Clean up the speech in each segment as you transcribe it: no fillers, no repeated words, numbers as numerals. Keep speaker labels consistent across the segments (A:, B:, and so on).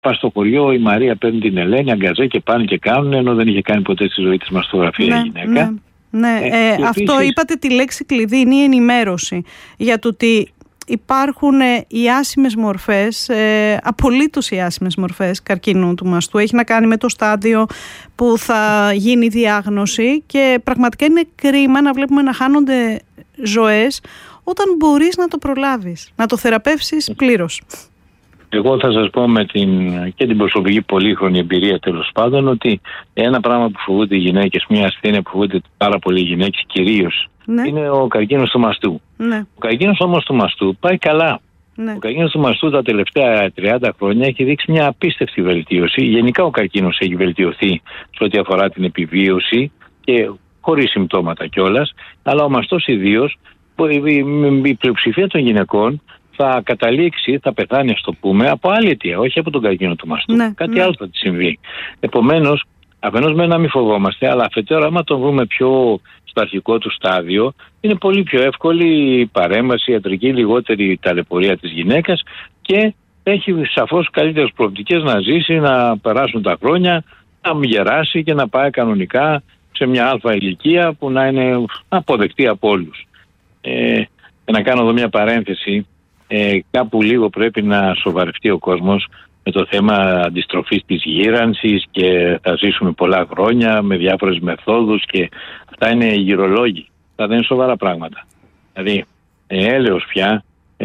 A: Πας στο χωριό, η Μαρία παίρνει την Ελένη, αγκαζέ και πάνε και κάνουν, ενώ δεν είχε κάνει ποτέ στη ζωή της μαστογραφία η γυναίκα.
B: Ναι. Αυτό επίσης, είπατε τη λέξη κλειδί, είναι η ενημέρωση για το ότι υπάρχουν οι άσημες μορφές, απολύτως οι άσημες μορφές καρκίνου του μαστού. Έχει να κάνει με το στάδιο που θα γίνει η διάγνωση και πραγματικά είναι κρίμα να βλέπουμε να χάνονται ζωές όταν μπορείς να το προλάβεις, να το θεραπεύσεις πλήρως.
A: Εγώ θα σας πω με την προσωπική πολύχρονη εμπειρία τέλος πάντων ότι ένα πράγμα που φοβούνται οι γυναίκες, μια ασθένεια που φοβούνται πάρα πολλοί οι γυναίκες κυρίως, είναι ο καρκίνος του μαστού. Ο καρκίνος όμως του μαστού πάει καλά. Ο καρκίνος του μαστού τα τελευταία 30 χρόνια έχει δείξει μια απίστευτη βελτίωση. Γενικά ο καρκίνος έχει βελτιωθεί σε ό,τι αφορά την επιβίωση και χωρίς συμπτώματα κιόλας, αλλά ο μαστός ιδίως, η πλειοψηφία των γυναικών θα καταλήξει, θα πεθάνει, ας το πούμε, από άλλη αιτία, όχι από τον καρκίνο του μαστού. Κάτι άλλο θα τη συμβεί. Επομένως, αφενός με να μην φοβόμαστε, αλλά αφετέρου, άμα τον βρούμε πιο στο αρχικό του στάδιο, είναι πολύ πιο εύκολη η παρέμβαση ιατρική, λιγότερη ταλαιπωρία της γυναίκας και έχει σαφώς καλύτερες προοπτικές να ζήσει, να περάσουν τα χρόνια, να μην γεράσει και να πάει κανονικά σε μια αλφα ηλικία που να είναι αποδεκτή από όλους. Να κάνω εδώ μια παρένθεση. Κάπου λίγο πρέπει να σοβαρευτεί ο κόσμος με το θέμα αντιστροφής της γύρανσης και θα ζήσουμε πολλά χρόνια με διάφορες μεθόδους και αυτά είναι γυρολόγοι. Αυτά δεν είναι σοβαρά πράγματα. Δηλαδή, έλεος πια,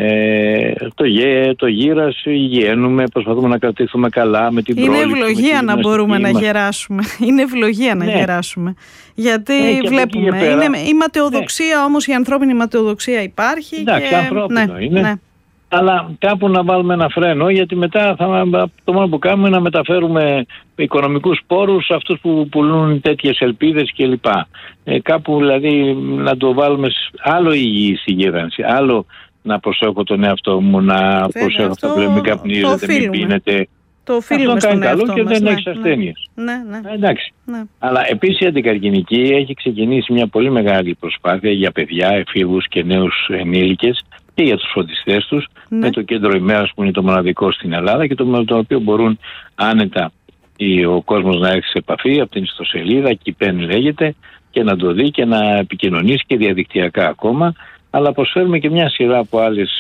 A: το γύρας υγιαίνουμε, προσπαθούμε να κρατήσουμε καλά με την πρόληψη.
B: Είναι ευλογία να μπορούμε να γεράσουμε. Είναι ευλογία να γεράσουμε. Γιατί βλέπουμε, η ματαιοδοξία όμως, η ανθρώπινη ματαιοδοξία υπάρχει.
A: Εντάξει, ανθρώπινο είναι. Αλλά κάπου να βάλουμε ένα φρένο, γιατί μετά το μόνο που κάνουμε είναι να μεταφέρουμε οικονομικούς πόρους σε αυτούς που πουλούν τέτοιες ελπίδες κλπ. Κάπου δηλαδή να το βάλουμε άλλο υγιή στη γύρανση, άλλο να προσέχω τον εαυτό μου, να προσέχω αυτό που λέμε, μην καπνίζετε, μην πίνετε.
B: Το οφείλουμε στον εαυτό μας.
A: Και δεν έχεις ασθένειες. Εντάξει. Αλλά επίσης η αντικαρκινική έχει ξεκινήσει μια πολύ μεγάλη προσπάθεια για παιδιά, εφήβους και νέους ενήλικες και για τους φροντιστές τους, με το κέντρο ημέρας που είναι το μοναδικό στην Ελλάδα και με το οποίο μπορούν άνετα ο κόσμος να έρθει σε επαφή από την ιστοσελίδα, Κιπέν λέγεται, και να το δει και να επικοινωνήσει και διαδικτυακά ακόμα, αλλά προσφέρουμε και μια σειρά από άλλες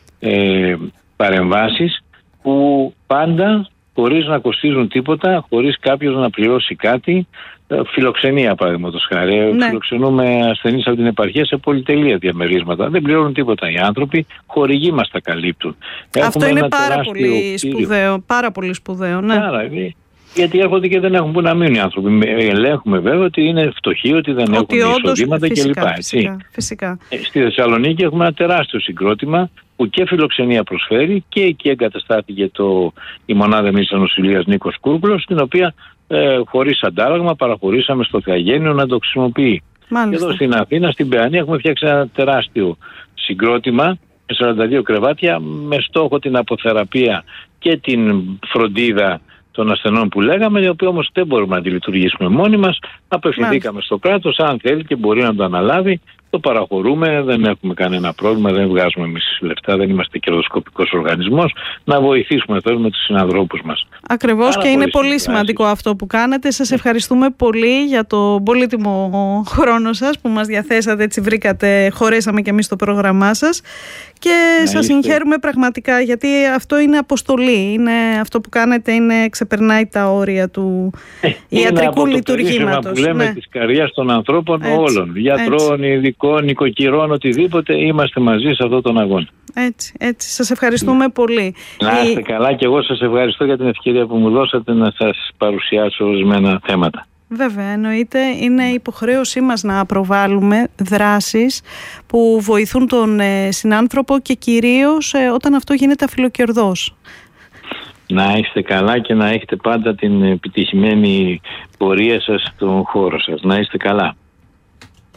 A: παρεμβάσεις που πάντα χωρίς να κοστίζουν τίποτα, χωρίς κάποιος να πληρώσει κάτι. Φιλοξενία, παραδείγματος χάρη. Φιλοξενούμε ασθενείς από την επαρχία σε πολυτελεία διαμερίσματα. Δεν πληρώνουν τίποτα οι άνθρωποι, χορηγοί μας τα καλύπτουν.
B: Αυτό είναι πάρα πολύ σπουδαίο. Πάρα πολύ σπουδαίο, ναι.
A: Γιατί έρχονται και δεν έχουν που να μείνουν οι άνθρωποι. Ελέγχουμε βέβαια ότι είναι φτωχοί, ότι δεν έχουν εισοδήματα κλπ.
B: Φυσικά.
A: Στη Θεσσαλονίκη έχουμε ένα τεράστιο συγκρότημα που και φιλοξενία προσφέρει και εκεί εγκαταστάθηκε η μονάδα εμείς νοσηλείας Νίκος Κούρκουλος, την οποία χωρίς αντάλλαγμα παραχωρήσαμε στο Θεαγένειο να το χρησιμοποιεί.
B: Μάλιστα.
A: Εδώ στην Αθήνα, στην Παιανία, έχουμε φτιάξει ένα τεράστιο συγκρότημα με 42 κρεβάτια με στόχο την αποθεραπεία και την φροντίδα των ασθενών που λέγαμε, οι οποίοι όμως δεν μπορούμε να τη λειτουργήσουμε μόνοι μας. Απευθυνθήκαμε στο κράτος, αν θέλει και μπορεί να το αναλάβει, το παραχωρούμε, δεν έχουμε κανένα πρόβλημα, δεν βγάζουμε εμείς λεφτά, δεν είμαστε κερδοσκοπικός οργανισμός, να βοηθήσουμε θέλουμε τους συνανθρώπους μας.
B: Ακριβώς, και είναι πολύ σημαντικό αυτό που κάνετε. Σας ευχαριστούμε πολύ για το πολύτιμο χρόνο σας που μας διαθέσατε, έτσι χωρέσαμε και εμείς το πρόγραμμά σας και σας συγχαίρουμε πραγματικά, γιατί αυτό είναι αποστολή, αυτό που κάνετε ξεπερνάει τα όρια του ιατρικού λειτουργήματος.
A: Που λέμε της καρδιάς των ανθρώπων όλων, γιατρών, ειδικών, νοικοκυρών, οτιδήποτε, είμαστε μαζί σε αυτόν τον αγώνα.
B: Έτσι. Σας ευχαριστούμε πολύ.
A: Να είστε καλά και εγώ σας ευχαριστώ για την ευκαιρία που μου δώσατε να σας παρουσιάσω ορισμένα θέματα.
B: Βέβαια, εννοείται. Είναι υποχρέωσή μας να προβάλλουμε δράσεις που βοηθούν τον συνάνθρωπο και κυρίως όταν αυτό γίνεται αφιλοκερδός.
A: Να είστε καλά και να έχετε πάντα την επιτυχημένη πορεία σας στον χώρο σας. Να είστε καλά.